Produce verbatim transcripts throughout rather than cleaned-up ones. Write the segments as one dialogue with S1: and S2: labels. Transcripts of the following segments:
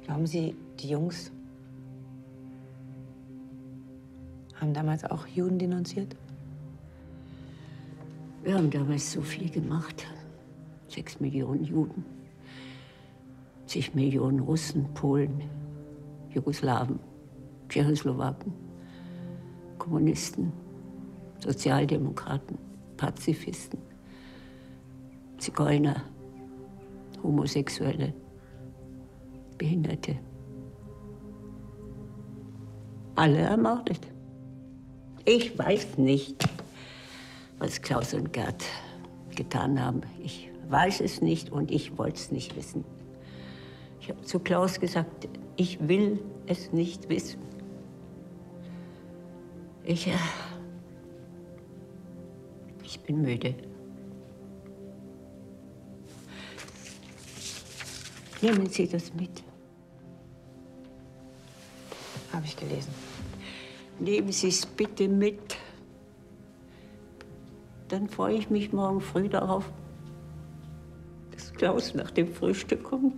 S1: Glauben Sie, die Jungs haben damals auch Juden denunziert?
S2: Wir haben damals so viel gemacht. Sechs Millionen Juden, zig Millionen Russen, Polen, Jugoslawen, Tschechoslowaken, Kommunisten, Sozialdemokraten, Pazifisten, Zigeuner, Homosexuelle, Behinderte. Alle ermordet. Ich weiß nicht, was Klaus und Gerd getan haben. Ich weiß es nicht und ich wollte es nicht wissen. Ich habe zu Klaus gesagt, ich will es nicht wissen. Ich, äh, ich bin müde. Nehmen Sie das mit.
S1: Habe ich gelesen.
S2: Nehmen Sie es bitte mit. Dann freue ich mich morgen früh darauf, dass Klaus nach dem Frühstück kommt.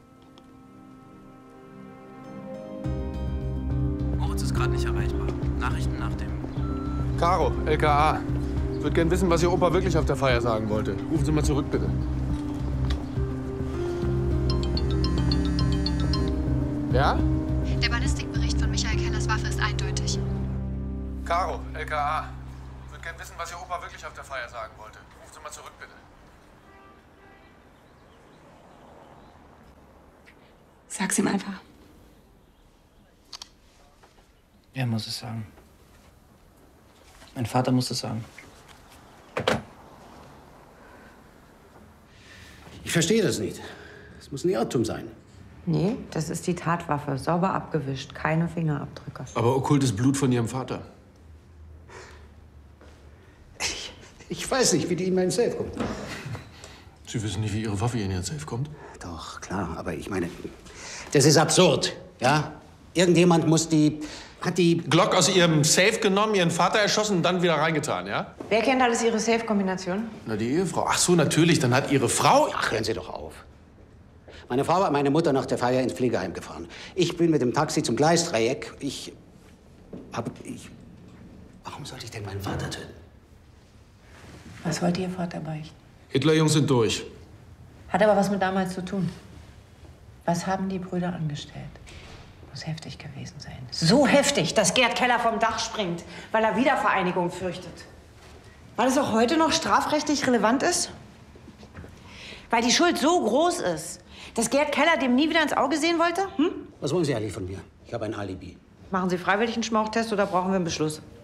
S3: Moritz ist gerade nicht erreichbar. Nachrichten nach dem...
S4: Caro, L K A. Ich würde gern wissen, was Ihr Opa wirklich auf der Feier sagen wollte. Rufen Sie mal zurück, bitte. Ja?
S5: Der Ballistikbericht von Michael Kellers Waffe ist eindeutig.
S4: Caro, L K A. Ich würde gern wissen, was Ihr Opa wirklich auf der Feier sagen wollte. Rufen Sie mal zurück, bitte.
S6: Sag's ihm einfach.
S3: Er muss es sagen. Mein Vater muss es sagen.
S7: Ich verstehe das nicht. Es muss ein Irrtum sein.
S1: Nee, das ist die Tatwaffe. Sauber abgewischt, keine Fingerabdrücke.
S4: Aber okkultes Blut von Ihrem Vater.
S7: Ich, ich weiß nicht, wie die in meinen Safe kommt.
S4: Sie wissen nicht, wie Ihre Waffe in Ihren Safe kommt?
S7: Doch, klar, aber ich meine, das ist absurd, ja? Irgendjemand muss die, hat die...
S4: Glock aus Ihrem Safe genommen, Ihren Vater erschossen und dann wieder reingetan, ja?
S1: Wer kennt alles Ihre Safe-Kombination?
S4: Na, die Ehefrau. Ach so, natürlich, dann hat Ihre Frau...
S7: Ach, hören Sie doch auf. Meine Frau hat meine Mutter nach der Feier ins Pflegeheim gefahren. Ich bin mit dem Taxi zum Gleisdreieck. Ich... hab... ich... Warum sollte ich denn meinen Vater töten?
S1: Was wollte Ihr Vater beichten?
S4: Hitlerjungs sind durch.
S1: Hat aber was mit damals zu tun. Was haben die Brüder angestellt? Muss heftig gewesen sein. So heftig, dass Gerd Keller vom Dach springt, weil er Wiedervereinigung fürchtet. Weil es auch heute noch strafrechtlich relevant ist? Weil die Schuld so groß ist, dass Gerd Keller dem nie wieder ins Auge sehen wollte? Hm?
S7: Was wollen Sie eigentlich von mir? Ich habe ein Alibi.
S1: Machen Sie freiwillig einen Schmauchtest oder brauchen wir einen Beschluss?